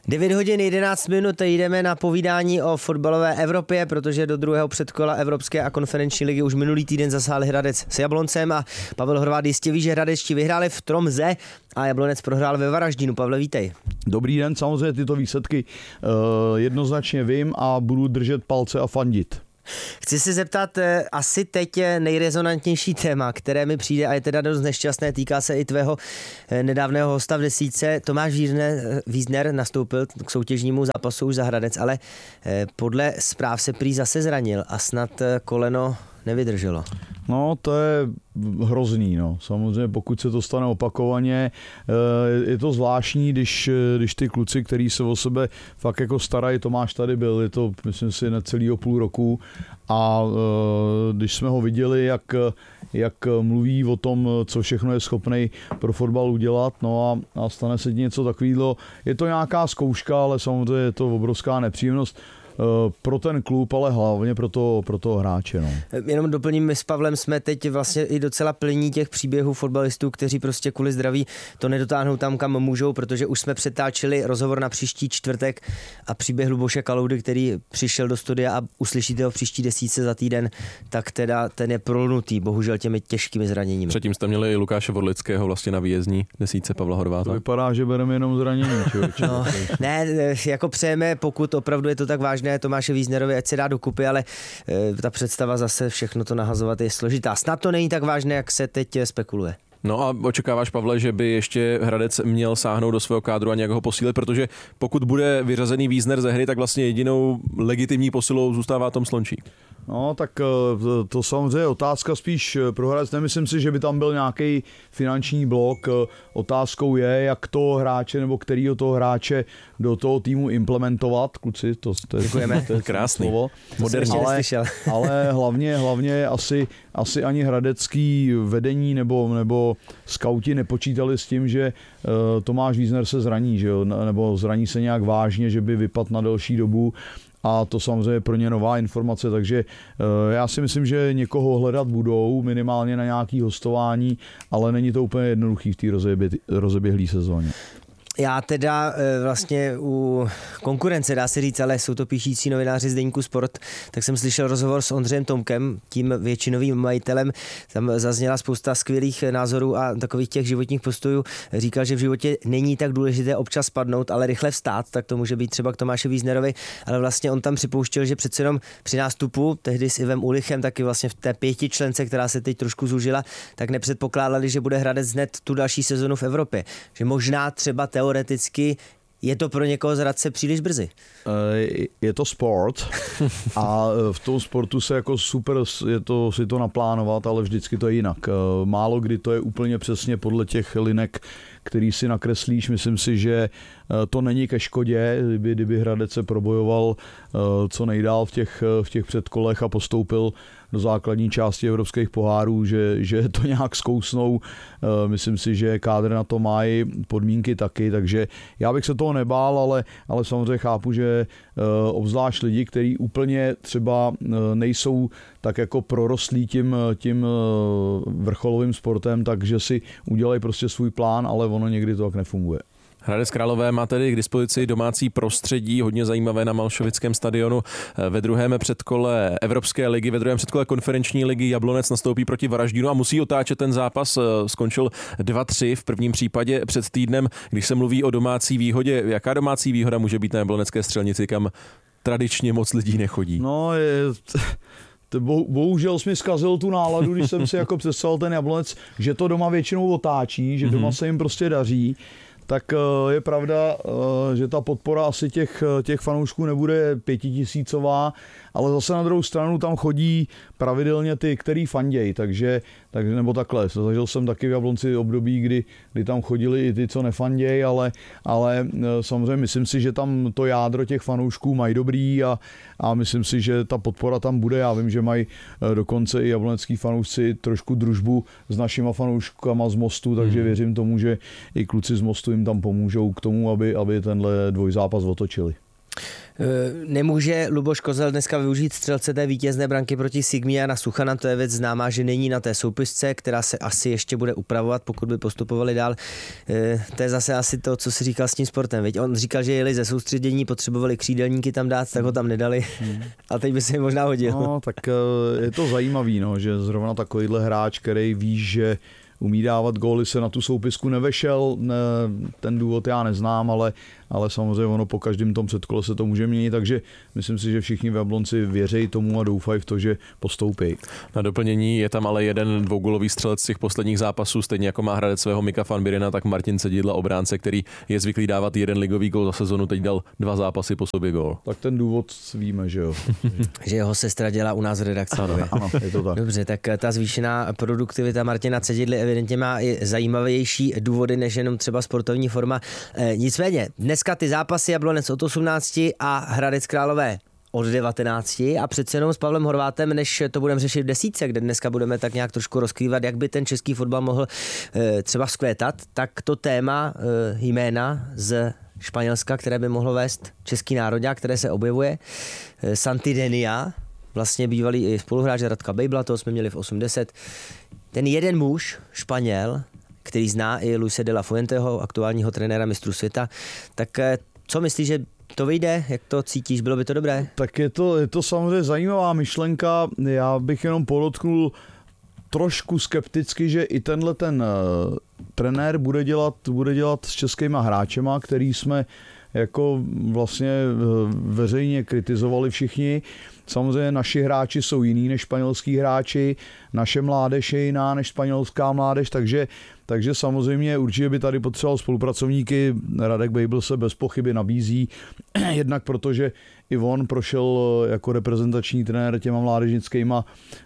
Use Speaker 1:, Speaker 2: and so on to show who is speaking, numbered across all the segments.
Speaker 1: 9 hodin 11 minut jdeme na povídání o fotbalové Evropě, protože do druhého předkola Evropské a konferenční ligy už minulý týden zasáhl Hradec s Jabloncem a Pavel Horváth jistě ví, že Hradečtí vyhráli v Tromze a Jablonec prohrál ve Varaždínu. Pavle, vítej.
Speaker 2: Dobrý den, samozřejmě tyto výsledky jednoznačně vím a budu držet palce a fandit.
Speaker 1: Chci se zeptat, asi teď nejrezonantnější téma, které mi přijde a je teda dost nešťastné, týká se i tvého nedávného hosta v desítce. Tomáš Wiesner nastoupil k soutěžnímu zápasu už za Hradec, ale podle zpráv se prý zase zranil a snad koleno nevydrželo.
Speaker 2: No, to je hrozný, no. Samozřejmě, pokud se to stane opakovaně, je to zvláštní, když ty kluci, kteří se o sebe fakt jako starají, Tomáš tady byl, je to, myslím si, necelýho půl roku a když jsme ho viděli, jak mluví o tom, co všechno je schopný pro fotbal udělat, no a stane se něco takového. Je to nějaká zkouška, ale samozřejmě je to obrovská nepříjemnost pro ten klub, ale hlavně pro toho hráče. No.
Speaker 1: Jenom doplním, my s Pavlem jsme teď vlastně i docela plní těch příběhů fotbalistů, kteří prostě kvůli zdraví to nedotáhnou tam, kam můžou, protože už jsme přetáčeli rozhovor na příští čtvrtek a příběh Luboše Kaloudy, který přišel do studia a uslyšíte ho v příští desítce za týden, tak teda ten je prolnutý, bohužel těmi těžkými zraněními.
Speaker 3: Předtím jste měli i Lukáše Vodlického vlastně na výjezdní desítce Pavla Horváta.
Speaker 2: To vypadá, že bereme jenom zranění.
Speaker 1: No, ne, jako přejeme, pokud opravdu je to tak vážné, Tomáše Wiesnerovi, ať se dá dokupy, ale ta představa zase všechno to nahazovat je složitá. Snad to není tak vážné, jak se teď spekuluje.
Speaker 3: No a očekáváš, Pavle, že by ještě Hradec měl sáhnout do svého kádru a nějak ho posílit, protože pokud bude vyřazený Wiesner ze hry, tak vlastně jedinou legitimní posilou zůstává Tom Slončík.
Speaker 2: No, tak to samozřejmě je otázka spíš pro Hradec. Nemyslím si, že by tam byl nějaký finanční blok. Otázkou je, jak toho hráče nebo kterýho toho hráče do toho týmu implementovat. Kluci, to je
Speaker 3: krásný
Speaker 2: slovo.
Speaker 1: Moderně neslyšel.
Speaker 2: Ale hlavně asi ani hradecký vedení nebo skauti nepočítali s tím, že Tomáš Wiesner se zraní, že jo? Nebo zraní se nějak vážně, že by vypadl na delší dobu. A to samozřejmě je pro ně nová informace, takže já si myslím, že někoho hledat budou, minimálně na nějaké hostování, ale není to úplně jednoduchý v té rozeběhlé sezóně.
Speaker 1: Já teda vlastně u konkurence, dá se říct, ale jsou to píšící novináři z deníku Sport, tak jsem slyšel rozhovor s Ondřejem Tomkem, tím většinovým majitelem. Tam zazněla spousta skvělých názorů a takových těch životních postojů. Říkal, že v životě není tak důležité občas spadnout, ale rychle vstát, tak to může být třeba k Tomáši Wiesnerovi, ale vlastně on tam připouštěl, že přece jenom při nástupu, tehdy s Ivem Ulichem, taky vlastně v té 5člence, která se teď trošku zúžila, tak nepředpokládali, že bude Hradec hned tu další sezonu v Evropě. Že možná třeba teoreticky je to pro někoho z Hradce příliš brzy.
Speaker 2: Je to sport a v tom sportu se jako super je to si to naplánovat, ale vždycky to je jinak. Málo kdy to je úplně přesně podle těch linek, který si nakreslíš. Myslím si, že to není ke škodě, kdyby Hradec se probojoval co nejdál v těch předkolech a postoupil do základní části evropských pohárů, že to nějak zkousnou. Myslím si, že kádr na to mají, podmínky taky, takže já bych se toho nebál, ale samozřejmě chápu, že obzvlášť lidi, kteří úplně třeba nejsou tak jako prorostlí tím vrcholovým sportem, takže si udělají prostě svůj plán, ale ono někdy to tak nefunguje.
Speaker 3: Hradec Králové má tedy k dispozici domácí prostředí, hodně zajímavé na Malšovickém stadionu. Ve druhém předkole Evropské ligy, ve druhém předkole konferenční ligy Jablonec nastoupí proti Varaždínu a musí otáčet ten zápas. Skončil 2-3 v prvním případě před týdnem. Když se mluví o domácí výhodě, jaká domácí výhoda může být na jablonecké Střelnici, kam tradičně moc lidí nechodí?
Speaker 2: No, bohužel jsi mi zkazil tu náladu, když jsem si jako představil ten Jablonec, že to doma většinou otáčí, že doma se jim prostě daří. Tak je pravda, že ta podpora asi těch fanoušků nebude 5000, ale zase na druhou stranu tam chodí pravidelně ty, který fandějí, takže nebo takhle. Zažil jsem taky v Jablonci období, kdy tam chodili i ty, co nefandějí, ale samozřejmě myslím si, že tam to jádro těch fanoušků mají dobrý a myslím si, že ta podpora tam bude. Já vím, že mají dokonce i jablonecký fanoušci trošku družbu s našima fanouškama z Mostu, takže věřím tomu, že i kluci z Mostu jim tam pomůžou k tomu, aby tenhle dvojzápas otočili.
Speaker 1: Nemůže Luboš Kozel dneska využít střelce té vítězné branky proti Sigmy a na Suchana, to je věc známá, že není na té soupisce, která se asi ještě bude upravovat, pokud by postupovali dál. To je zase asi to, co si říkal s tím sportem. Veď on říkal, že jeli ze soustředění, potřebovali křídelníky tam dát, tak ho tam nedali. A teď by se jim možná hodil.
Speaker 2: No, tak je to zajímavý, no, že zrovna takovýhle hráč, který ví, že umí dávat góly, se na tu soupisku nevešel. Ten důvod já neznám, ale samozřejmě ono po každém tom předkole se to může měnit, takže myslím si, že všichni v Jablonci věří tomu a doufají v to, že postoupí.
Speaker 3: Na doplnění je tam ale jeden dvougolový střelec z těch posledních zápasů, stejně jako má Hradec svého Mika Fanbirina, tak Martin Cedidla, obránce, který je zvyklý dávat jeden ligový gól za sezonu, teď dal 2 zápasy po sobě gól.
Speaker 2: Tak ten důvod víme, že jo.
Speaker 1: Že jeho sestra dělá u nás v redakci.
Speaker 2: Ano, je to tak.
Speaker 1: Dobře, tak ta zvýšená produktivita Martina Cedidly evidentně má i zajímavější důvody, než jenom třeba sportovní forma. Nicméně, dneska ty zápasy Jablonec od 18 a Hradec Králové od 19 a přece jenom s Pavlem Horvátem, než to budeme řešit v desítce, kde dneska budeme tak nějak trošku rozkrývat, jak by ten český fotbal mohl třeba vzkvétat, tak to téma jména z Španělska, které by mohlo vést český národňák, které se objevuje, Santidenia, vlastně bývalý i spoluhráč Radka Bejbla, toho jsme měli v 80. Ten jeden muž, Španěl, který zná i Luise de la Fuenteho, aktuálního trenéra mistrů světa, tak co myslíš, že to vyjde? Jak to cítíš? Bylo by to dobré?
Speaker 2: Tak je to samozřejmě zajímavá myšlenka. Já bych jenom podotknul trošku skepticky, že i tenhle ten trenér bude dělat s českýma hráčema, který jsme jako vlastně veřejně kritizovali všichni. Samozřejmě naši hráči jsou jiný než španělský hráči, naše mládež je jiná než španělská mládež, takže samozřejmě určitě by tady potřeboval spolupracovníky. Radek Bejbl se bez pochyby nabízí, jednak protože i on prošel jako reprezentační trenér těma mládežnickýma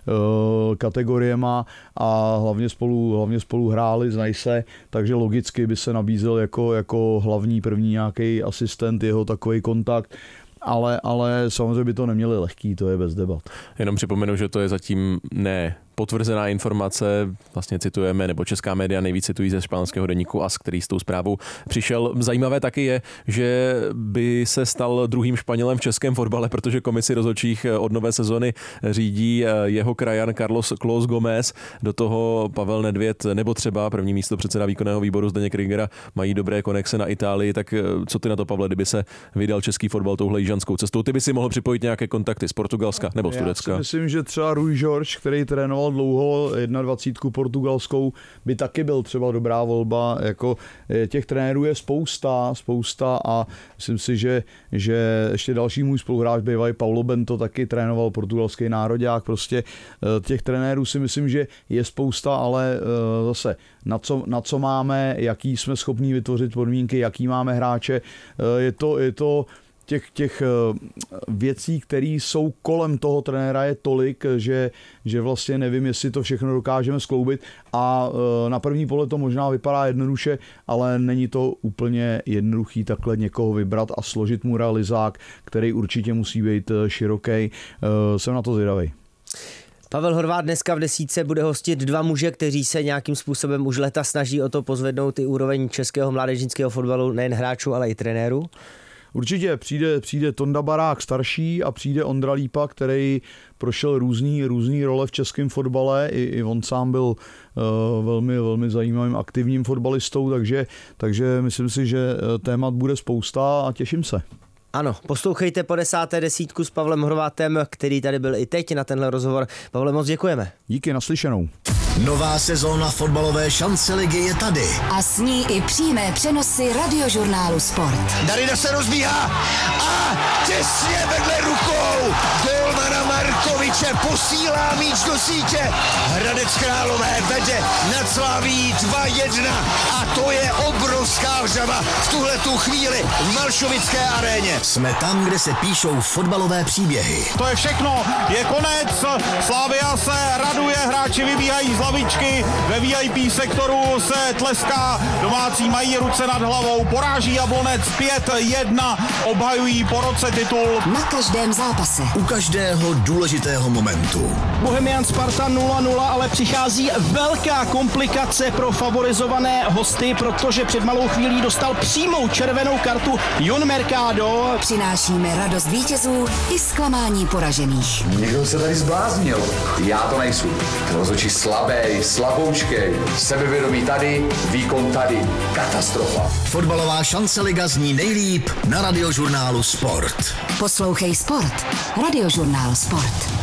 Speaker 2: kategoriema a hlavně spolu hráli, znají se, takže logicky by se nabízel jako hlavní první nějaký asistent, jeho takový kontakt. Ale samozřejmě by to neměli lehký, to je bez debat.
Speaker 3: Jenom připomenu, že to je zatím potvrzená informace, vlastně citujeme, nebo česká média nejvíc citují ze španělského deníku AS, který s tou zprávou přišel. Zajímavé taky je, že by se stal druhým Španělem v českém fotbale, protože komisi rozhodčích od nové sezony řídí jeho krajan Carlos Clos Gomez, do toho Pavel Nedvěd nebo třeba první místo předseda výkonného výboru Zdeněk Rigera mají dobré konexe na Itálii, tak co ty na to, Pavle, kdyby se vydal český fotbal touhle jižanskou cestou? Ty by si mohl připojit nějaké kontakty z Portugalska nebo z Turecka?
Speaker 2: Já si myslím, že třeba Rui Jorge, který trénoval dlouho 21 portugalskou, by taky byl třeba dobrá volba. Jako těch trenérů je spousta a myslím si, že ještě další můj spoluhráč bývalý Paulo Bento taky trénoval portugalský nároďák. Prostě těch trenérů si myslím, že je spousta, ale zase na co máme, jaký jsme schopní vytvořit podmínky, jaký máme hráče, je to těch věcí, které jsou kolem toho trenéra, je tolik, že vlastně nevím, jestli to všechno dokážeme skloubit a na první pohled to možná vypadá jednoduše, ale není to úplně jednoduchý takhle někoho vybrat a složit mu realizák, který určitě musí být široký. Jsem na to zvědavej.
Speaker 1: Pavel Horváth dneska v desítce bude hostit 2 muže, kteří se nějakým způsobem už leta snaží o to pozvednout i úroveň českého mládežnického fotbalu, nejen hráčů, ale i trenérů.
Speaker 2: Určitě přijde Tonda Barák starší a přijde Ondra Lípa, který prošel různý role v českém fotbale. I on sám byl velmi, velmi zajímavým aktivním fotbalistou, takže myslím si, že témat bude spousta a těším se.
Speaker 1: Ano, poslouchejte po 10. desítku s Pavlem Horvátem, který tady byl i teď na tenhle rozhovor. Pavle, moc děkujeme.
Speaker 2: Díky, naslyšenou.
Speaker 4: Nová sezóna fotbalové šance ligy je tady.
Speaker 5: A s ní i přímé přenosy Radiožurnálu Sport.
Speaker 4: Darida se rozbíhá a těsně vedle rukou golmana Markoviče posílá míč do sítě. Hradec Králové vede nad Slaví 2-1 a to je obrovská vřava v tuhletu chvíli v Malšovické aréně. Jsme tam, kde se píšou fotbalové příběhy.
Speaker 6: To je všechno, je konec, Slavia se raduje, hráči vybíhají z slavičky, ve VIP sektoru se tleská, domácí mají ruce nad hlavou, poráží Jablonec 5-1, obhajují po roce titul.
Speaker 5: Na každém zápase.
Speaker 4: U každého důležitého momentu.
Speaker 7: Bohemian Sparta 0-0, ale přichází velká komplikace pro favorizované hosty, protože před malou chvílí dostal přímou červenou kartu Jon Mercado.
Speaker 5: Přinášíme radost vítězů i zklamání poražených.
Speaker 8: Někdo se tady zbláznil. Já to nejsou. Rozhodčí slabý, slaboučkej, sebevědomí tady, výkon tady. Katastrofa.
Speaker 4: Fotbalová šance liga zní nejlíp na Radiožurnálu Sport.
Speaker 5: Poslouchej Sport. Radiožurnál Sport.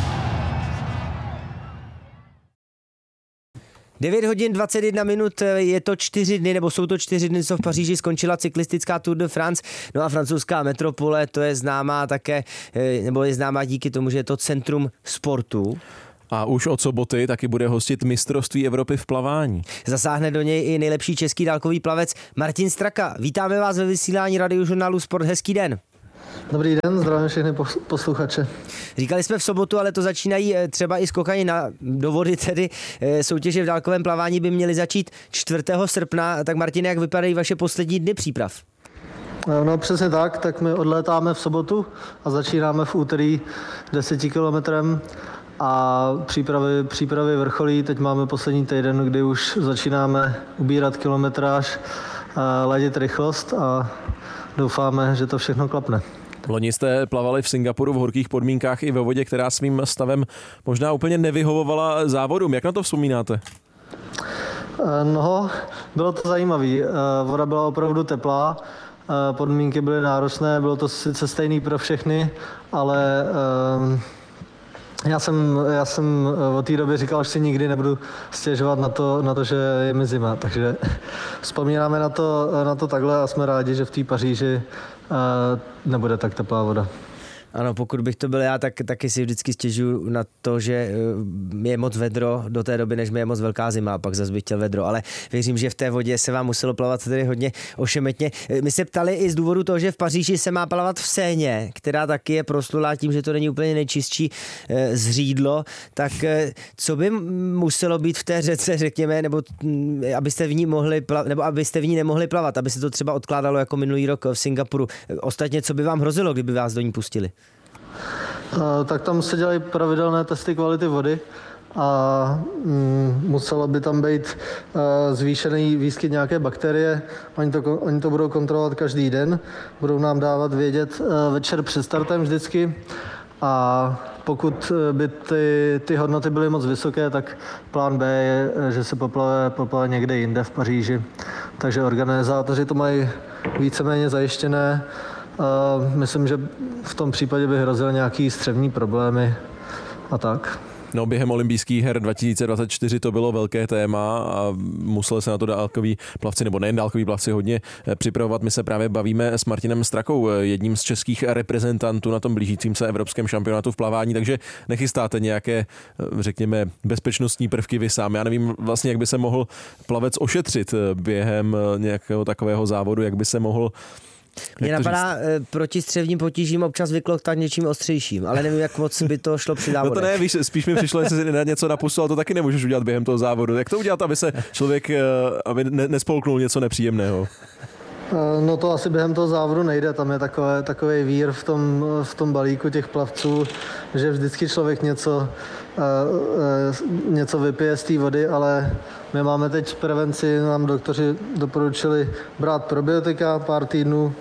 Speaker 1: 9 hodin 21 minut, je to 4 dny, nebo jsou to 4 dny, co v Paříži skončila cyklistická Tour de France. No a francouzská metropole, to je známá také, nebo je známá díky tomu, že je to centrum sportu.
Speaker 3: A už od soboty taky bude hostit mistrovství Evropy v plavání.
Speaker 1: Zasáhne do něj i nejlepší český dálkový plavec Martin Straka. Vítáme vás ve vysílání Radiožurnálu Sport, hezký den.
Speaker 9: Dobrý den, zdravím všechny posluchače.
Speaker 1: Říkali jsme v sobotu, ale to začínají třeba i skokani do vody, tedy soutěže v dálkovém plavání by měly začít 4. srpna. Tak Martine, jak vypadají vaše poslední dny příprav?
Speaker 9: No přesně tak my odlétáme v sobotu a začínáme v úterý 10 kilometrem a přípravy vrcholí. Teď máme poslední týden, kdy už začínáme ubírat kilometráž, ladit rychlost a doufáme, že to všechno klapne.
Speaker 3: Loni jste plavali v Singapuru v horkých podmínkách i ve vodě, která svým stavem možná úplně nevyhovovala závodům. Jak na to vzpomínáte?
Speaker 9: No, bylo to zajímavé. Voda byla opravdu teplá, podmínky byly náročné, bylo to sice stejný pro všechny, ale já jsem od té doby říkal, že si nikdy nebudu stěžovat na to, že je mi zima, takže vzpomínáme na to takhle a jsme rádi, že v té Paříži nebude tak teplá voda.
Speaker 1: Ano, pokud bych to byl já, tak taky si vždycky stěžuju na to, že je moc vedro do té doby, než mi je moc velká zima, a pak zase bych chtěl vedro, ale věřím, že v té vodě se vám muselo plavat tedy hodně ošemetně. My se ptali i z důvodu toho, že v Paříži se má plavat v Séně, která taky je proslulá tím, že to není úplně nejčistší zřídlo, tak co by muselo být v té řece, řekněme, nebo abyste v ní nemohli plavat, aby se to třeba odkládalo jako minulý rok v Singapuru. Ostatně, co by vám hrozilo, kdyby vás do ní pustili?
Speaker 9: Tak tam se dělají pravidelné testy kvality vody a muselo by tam být zvýšený výskyt nějaké bakterie. Oni to budou kontrolovat každý den, budou nám dávat vědět večer před startem vždycky a pokud by ty hodnoty byly moc vysoké, tak plán B je, že se poplave někde jinde v Paříži. Takže organizátoři to mají víceméně zajištěné. Myslím, že v tom případě by hrozil nějaký střevní problémy a tak.
Speaker 3: No, během olympijských her 2024 to bylo velké téma a museli se na to dálkoví plavci, nebo nejen dálkoví plavci, hodně připravovat. My se právě bavíme s Martinem Strakou, jedním z českých reprezentantů na tom blížícím se evropském šampionátu v plavání, takže nechystáte nějaké, řekněme, bezpečnostní prvky vy sám. Já nevím vlastně, jak by se mohl plavec ošetřit během nějakého takového závodu, jak by se mohl.
Speaker 1: Mě napadá proti střevním potížím občas vykloktat něčím ostřejším, ale nevím, jak moc by to šlo při závodech.
Speaker 3: No to ne, víš, spíš mi přišlo, jestli si něco napustil, ale to taky nemůžeš udělat během toho závodu. Jak to udělat, aby se člověk aby nespolknul něco nepříjemného?
Speaker 9: No to asi během toho závodu nejde, tam je takový vír v tom balíku těch plavců, že vždycky člověk něco vypije z té vody, ale my máme teď prevenci, nám doktoři doporučili brát probiotika pár týdnů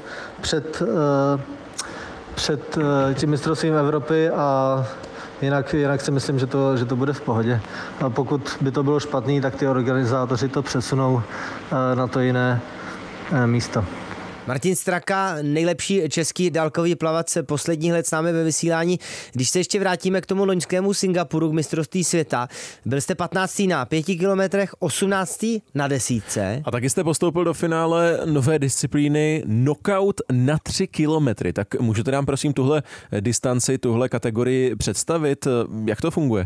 Speaker 9: před tím mistrovstvím Evropy a jinak si myslím, že to bude v pohodě. A pokud by to bylo špatný, tak ty organizátoři to přesunou na to jiné místo.
Speaker 1: Martin Straka, nejlepší český dálkový plavač posledních let s námi ve vysílání. Když se ještě vrátíme k tomu loňskému Singapuru, k mistrovství světa, byl jste 15. na 5 kilometrech, 18. na 10.
Speaker 3: A taky jste postoupil do finále nové disciplíny knockout na 3 kilometry. Tak můžete nám prosím tuhle distanci, tuhle kategorii představit? Jak to funguje?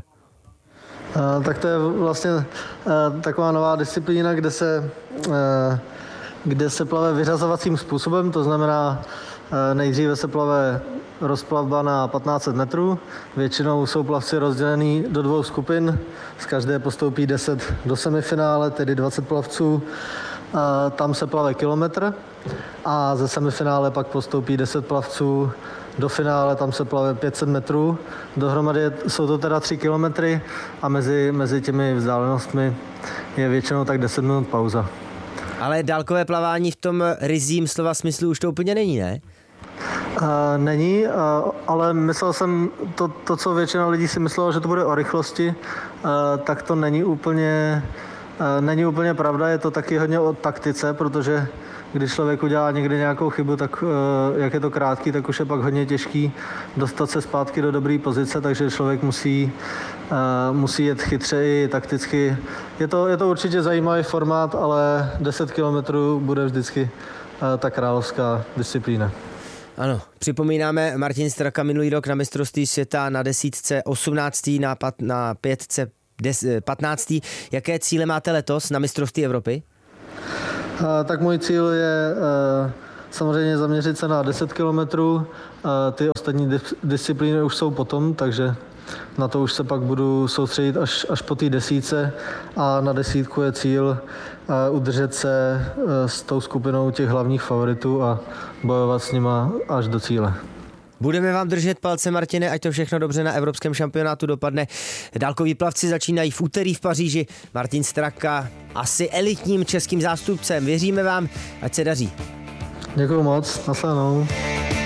Speaker 9: Tak to je vlastně taková nová disciplína, kde se kde se plave vyřazovacím způsobem, to znamená nejdříve se plave rozplavba na 1500 metrů. Většinou jsou plavci rozdělený do 2 skupin. Z každé postoupí 10 do semifinále, tedy 20 plavců. Tam se plave kilometr a ze semifinále pak postoupí 10 plavců do finále, tam se plave 500 metrů. Dohromady jsou to teda 3 kilometry a mezi těmi vzdálenostmi je většinou tak 10 minut pauza.
Speaker 1: Ale dálkové plavání v tom ryzím slova smyslu už to úplně není, ne?
Speaker 9: Není, ale myslel jsem to, co většina lidí si myslelo, že to bude o rychlosti, tak to není úplně pravda, je to taky hodně o taktice, protože když člověk udělá někdy nějakou chybu, tak jak je to krátký, tak už je pak hodně těžký dostat se zpátky do dobré pozice, takže člověk musí jet chytřeji, takticky. Je to určitě zajímavý formát, ale 10 kilometrů bude vždycky ta královská disciplína.
Speaker 1: Ano, připomínáme Martin Straka minulý rok na mistrovství světa na 10 18. na 5 15. Jaké cíle máte letos na mistrovství Evropy?
Speaker 9: Tak můj cíl je samozřejmě zaměřit se na 10 kilometrů. Ty ostatní disciplíny už jsou potom, takže na to už se pak budu soustředit až po té 10. A na 10 je cíl udržet se s tou skupinou těch hlavních favoritů a bojovat s nima až do cíle.
Speaker 1: Budeme vám držet palce, Martine, ať to všechno dobře na evropském šampionátu dopadne. Dálkoví plavci začínají v úterý v Paříži. Martin Straka asi elitním českým zástupcem. Věříme vám, ať se daří.
Speaker 9: Děkuju moc, nasledanou.